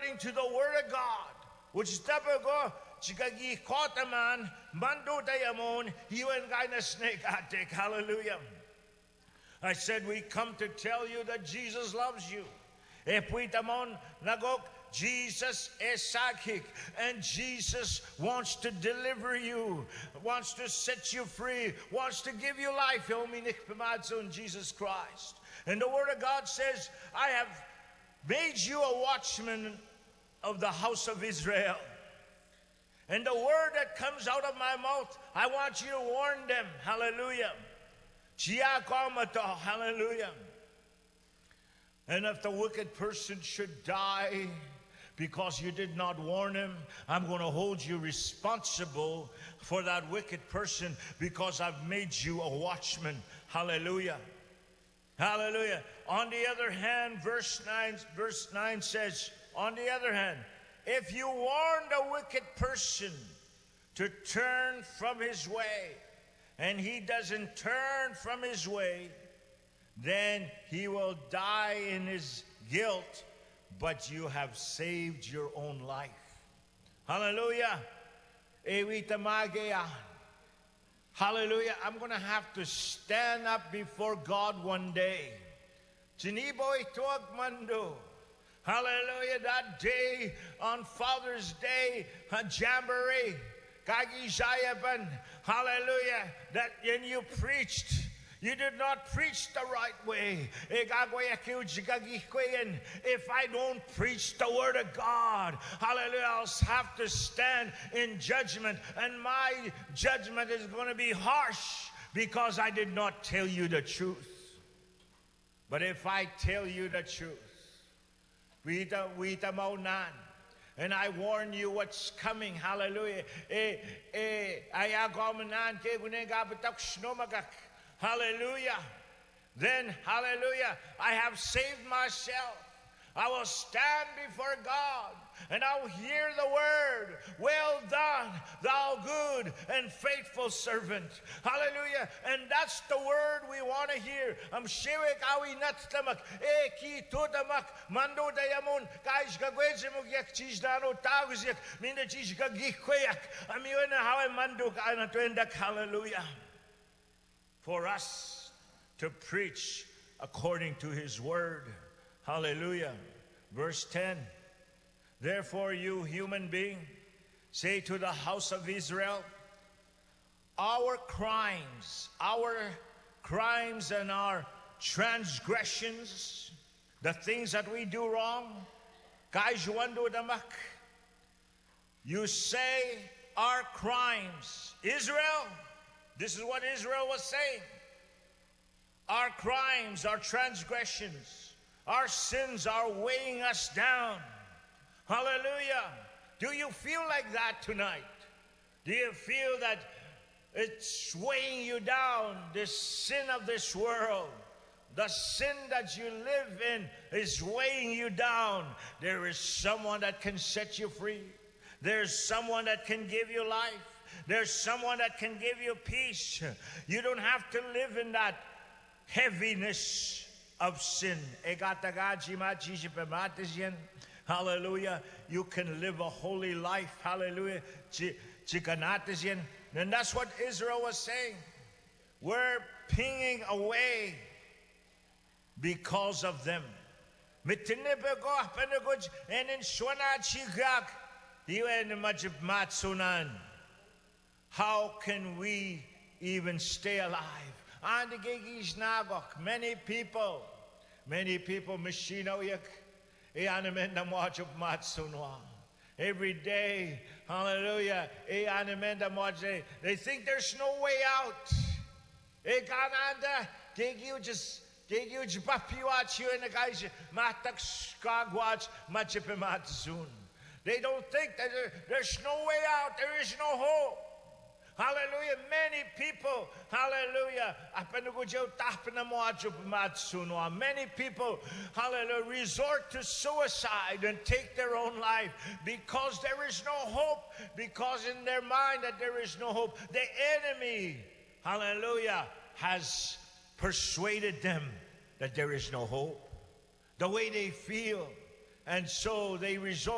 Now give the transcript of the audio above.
according to the Word of God, which is tabago, chikagi kotaman, mando dayamon, you and guy snake atik. Hallelujah. I said we come to tell you that Jesus loves you. Epuitamon nagok, Jesus is sakik, and Jesus wants to deliver you, wants to set you free, wants to give you life. In Jesus Christ. And the Word of God says, I have made you a watchman of the house of Israel. And the word that comes out of my mouth, I want you to warn them. Hallelujah. Hallelujah. And if the wicked person should die because you did not warn him, I'm going to hold you responsible for that wicked person because I've made you a watchman. Hallelujah. Hallelujah. On the other hand, verse 9 says, on the other hand, if you warn the wicked person to turn from his way, and he doesn't turn from his way, then he will die in his guilt, but you have saved your own life. Hallelujah. Hallelujah. I'm going to have to stand up before God one day. Hallelujah. That day on Father's Day, Jamboree, Kagisayaban. Hallelujah. That when you preached, you did not preach the right way. If I don't preach the Word of God, hallelujah, I'll have to stand in judgment. And my judgment is going to be harsh because I did not tell you the truth. But if I tell you the truth, and I warn you what's coming, hallelujah. Hallelujah. Then, hallelujah, I have saved myself. I will stand before God and I'll hear the word, well done, thou good and faithful servant. Hallelujah. And that's the word we want to hear. Am shewek awi natlamak, ki totamak, mando dayamun, kaish gagwezimuk yak chizdano tagusyak, minda chish gagikwayak, amiwana hawa mando ka anatuendak. Hallelujah. For us to preach according to his word. Hallelujah. Verse 10. Therefore, you human being, say to the house of Israel, our crimes and our transgressions, the things that we do wrong, you say our crimes. Israel, this is what Israel was saying. Our crimes, our transgressions, our sins are weighing us down. Hallelujah. Do you feel like that tonight? Do you feel that it's weighing you down, this sin of this world? The sin that you live in is weighing you down. There is someone that can set you free. There's someone that can give you life. There's someone that can give you peace. You don't have to live in that heaviness of sin. Hallelujah. You can live a holy life. Hallelujah. And that's what Israel was saying. We're pinging away because of them. How can we even stay alive? Many people, every day, hallelujah, they think there's no way out. They don't think that there's no way out. There is no hope. Hallelujah. Many people, hallelujah, many people, hallelujah, resort to suicide and take their own life because there is no hope, because in their mind that there is no hope. The enemy, hallelujah, has persuaded them that there is no hope, the way they feel, and so they resort